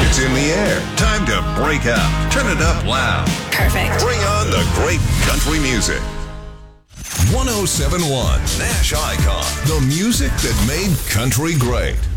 It's in the air. Time to break out. Turn it up loud. Perfect. Bring on the great country music. 1071 Nash Icon. The music that made country great.